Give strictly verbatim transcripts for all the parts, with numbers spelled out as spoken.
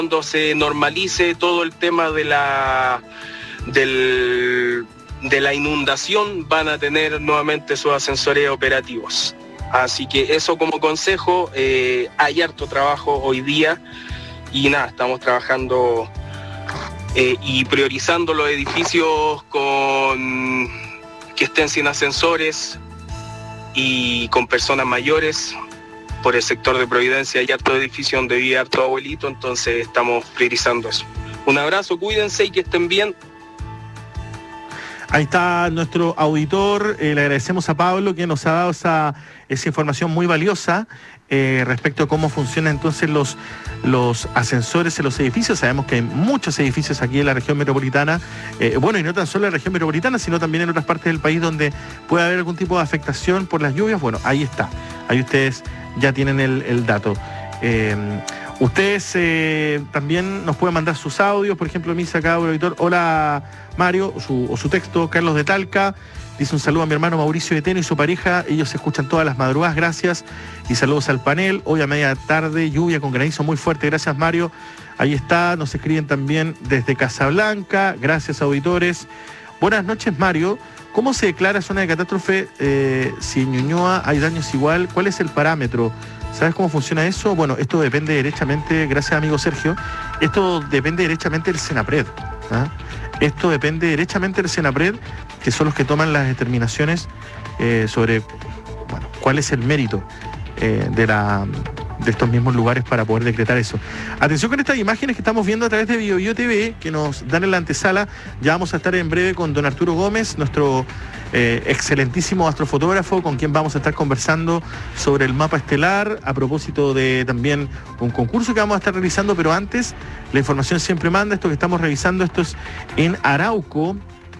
cuando se normalice todo el tema de la del, de la inundación, van a tener nuevamente sus ascensores operativos. Así que eso como consejo. Eh, hay harto trabajo hoy día y nada, estamos trabajando eh, y priorizando los edificios con que estén sin ascensores y con personas mayores. Por el sector de Providencia hay harto edificio donde vive harto abuelito, entonces estamos priorizando eso. Un abrazo, cuídense y que estén bien. Ahí está nuestro auditor, eh, le agradecemos a Pablo que nos ha dado esa, esa información muy valiosa eh, respecto a cómo funcionan entonces los, los ascensores en los edificios. Sabemos que hay muchos edificios aquí en la región metropolitana, eh, bueno, y no tan solo en la región metropolitana, sino también en otras partes del país donde puede haber algún tipo de afectación por las lluvias. Bueno, ahí está, ahí ustedes ya tienen el, el dato. Eh, ustedes eh, también nos pueden mandar sus audios, por ejemplo, me dice acá un auditor, hola Mario, su, o su texto, Carlos de Talca, dice un saludo a mi hermano Mauricio de Teno y su pareja, ellos se escuchan todas las madrugadas, gracias, y saludos al panel, hoy a media tarde, lluvia con granizo muy fuerte, gracias Mario, ahí está, nos escriben también desde Casablanca, gracias auditores, buenas noches Mario, ¿cómo se declara zona de catástrofe eh, si en Ñuñoa hay daños igual? ¿Cuál es el parámetro? ¿Sabes cómo funciona eso? Bueno, esto depende derechamente, gracias amigo Sergio, esto depende derechamente del Senapred, ¿ah? Esto depende derechamente del Senapred, que son los que toman las determinaciones eh, sobre bueno, cuál es el mérito eh, de, la, de estos mismos lugares para poder decretar eso. Atención con estas imágenes que estamos viendo a través de BioBio T V, que nos dan en la antesala. Ya vamos a estar en breve con don Arturo Gómez, nuestro eh, excelentísimo astrofotógrafo, con quien vamos a estar conversando sobre el mapa estelar, a propósito de también un concurso que vamos a estar realizando, pero antes, la información siempre manda, esto que estamos revisando, esto es en Arauco.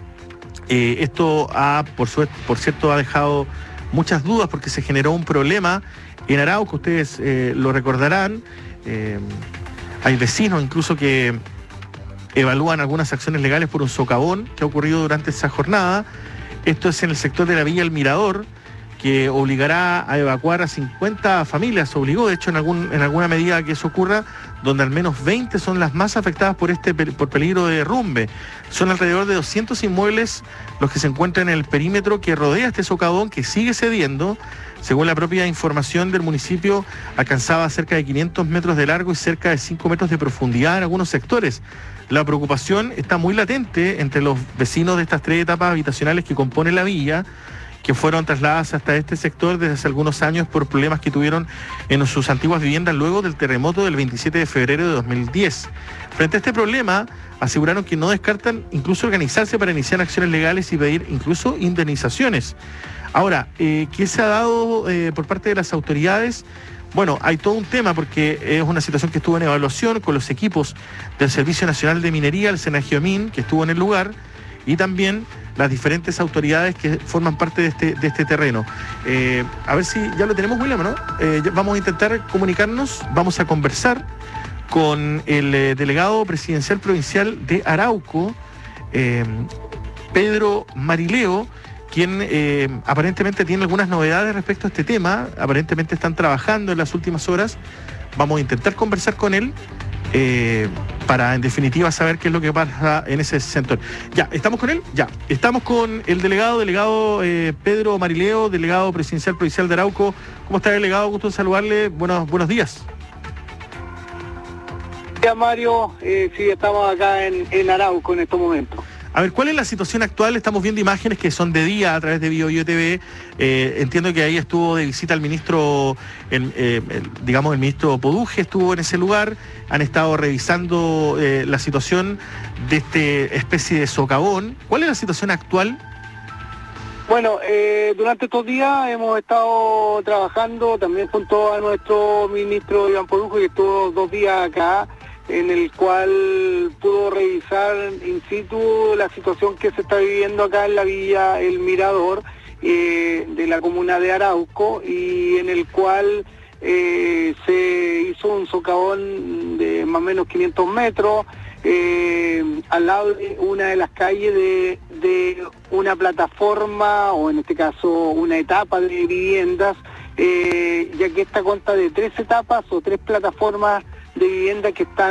Eh, esto ha, por, su, por cierto, ha dejado muchas dudas porque se generó un problema en Arauco, ustedes eh, lo recordarán, eh, hay vecinos incluso que evalúan algunas acciones legales por un socavón que ha ocurrido durante esa jornada. Esto es en el sector de la Villa El Mirador, que obligará a evacuar a cincuenta familias, obligó de hecho en, algún, en alguna medida que eso ocurra, donde al menos veinte son las más afectadas por este por peligro de derrumbe. Son alrededor de doscientos inmuebles los que se encuentran en el perímetro que rodea este socavón, que sigue cediendo. Según la propia información del municipio, alcanzaba cerca de quinientos metros de largo y cerca de cinco metros de profundidad en algunos sectores. La preocupación está muy latente entre los vecinos de estas tres etapas habitacionales que componen la villa, que fueron trasladadas hasta este sector desde hace algunos años por problemas que tuvieron en sus antiguas viviendas luego del terremoto del veintisiete de febrero de dos mil diez. Frente a este problema, aseguraron que no descartan incluso organizarse para iniciar acciones legales y pedir incluso indemnizaciones. Ahora, eh, ¿qué se ha dado eh, por parte de las autoridades? Bueno, hay todo un tema porque es una situación que estuvo en evaluación con los equipos del Servicio Nacional de Minería, el Senagiomín, que estuvo en el lugar, y también las diferentes autoridades que forman parte de este, de este terreno. Eh, a ver si ya lo tenemos, William, ¿no? Eh, vamos a intentar comunicarnos, vamos a conversar con el eh, delegado presidencial provincial de Arauco, eh, Pedro Marileo, quien eh, aparentemente tiene algunas novedades respecto a este tema, aparentemente están trabajando en las últimas horas. Vamos a intentar conversar con él eh, para en definitiva saber qué es lo que pasa en ese sector. Ya, ¿estamos con él? Ya, estamos con el delegado, delegado eh, Pedro Marileo, delegado presidencial provincial de Arauco. ¿Cómo está, delegado? Gusto en saludarle. Buenos, buenos días. Ya, Mario, eh, sí, estamos acá en, en Arauco en estos momentos. A ver, ¿cuál es la situación actual? Estamos viendo imágenes que son de día a través de BioBio T V. Eh, entiendo que ahí estuvo de visita el ministro, el, eh, el, digamos, el ministro Poduje estuvo en ese lugar. Han estado revisando eh, la situación de esta especie de socavón. ¿Cuál es la situación actual? Bueno, eh, durante estos días hemos estado trabajando también junto a nuestro ministro Iván Poduje, que estuvo dos días acá, en el cual pudo revisar in situ la situación que se está viviendo acá en la Villa El Mirador eh, de la comuna de Arauco, y en el cual eh, se hizo un socavón de más o menos quinientos metros eh, al lado de una de las calles de, de una plataforma, o en este caso una etapa de viviendas, eh, ya que esta consta de tres etapas o tres plataformas de vivienda que están